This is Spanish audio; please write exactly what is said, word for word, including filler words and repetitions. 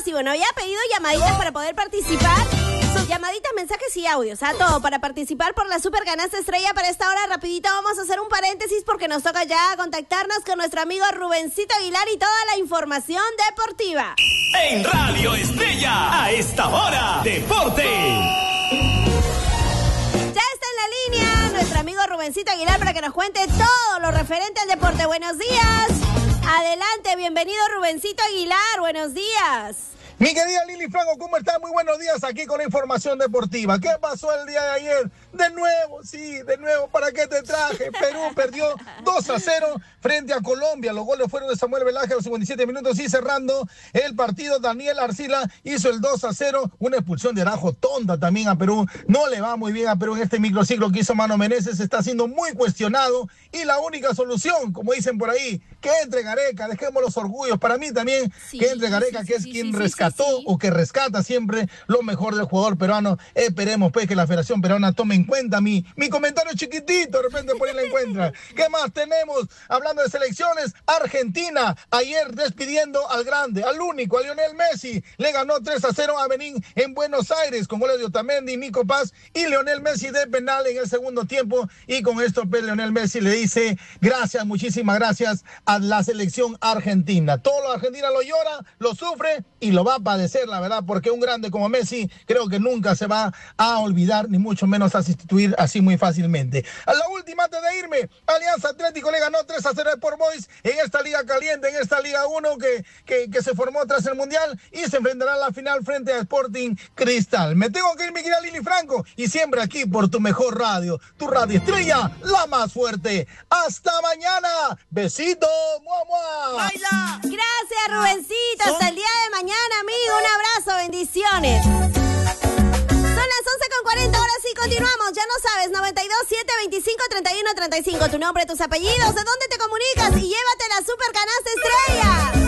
Y bueno, había pedido llamaditas para poder participar. Sus llamaditas, mensajes y audios, a todo para participar por la super canasta estrella. Para esta hora, rapidito, vamos a hacer un paréntesis porque nos toca ya contactarnos con nuestro amigo Rubencito Aguilar y toda la información deportiva. En Radio Estrella, a esta hora, deporte. Ya está en la línea nuestro amigo Rubencito Aguilar para que nos cuente todo lo referente al deporte. Buenos días. Adelante, bienvenido Rubencito Aguilar. Buenos días. Mi querida Lili Franco, ¿cómo estás? Muy buenos días aquí con la información deportiva. ¿Qué pasó el día de ayer? De nuevo, sí, de nuevo, ¿para qué te traje? Perú perdió dos a cero frente a Colombia. Los goles fueron de Samuel Velázquez a los cincuenta y siete minutos y cerrando el partido, Daniel Arcila hizo el dos a cero. Una expulsión de Arajo tonta también a Perú. No le va muy bien a Perú en este microciclo que hizo Mano Menezes. Está siendo muy cuestionado y la única solución, como dicen por ahí, que entre Gareca, dejemos los orgullos. Para mí también, sí, que entre Gareca, sí, que es sí, quien sí, rescató sí, sí. o que rescata siempre lo mejor del jugador peruano. Esperemos pues que la Federación Peruana tome en cuenta mi, mi comentario chiquitito, de repente por ahí la encuentra. ¿Qué más tenemos? Hablando de selecciones, Argentina, ayer despidiendo al grande, al único, a Lionel Messi, le ganó tres a cero a Benín en Buenos Aires, con goles de Otamendi, Nico Paz y Lionel Messi de penal en el segundo tiempo, y con esto pues Lionel Messi le dice gracias, muchísimas gracias a la selección argentina. Todo lo argentino lo llora, lo sufre y lo va a padecer, la verdad, porque un grande como Messi creo que nunca se va a olvidar, ni mucho menos a sustituir así muy fácilmente. A la última, antes de irme, Alianza Atlético le ganó tres a cero a Sport Boys en esta liga caliente, en esta Liga uno que, que, que se formó tras el Mundial, y se enfrentará a la final frente a Sporting Cristal. Me tengo que ir, mi querida Lili Franco, y siempre aquí por tu mejor radio, tu Radio Estrella, la más fuerte. ¡Hasta mañana! ¡Besitos! ¡Mua, mua! ¡Baila! Gracias, Rubencito. Hasta el día de mañana, amigo. Un abrazo, bendiciones. Son las once con cuarenta, ahora sí continuamos. Ya no sabes, noventa y dos, siete, veinticinco, treinta y uno, treinta y cinco. Tu nombre, tus apellidos, de dónde te comunicas y llévate la super canasta estrella.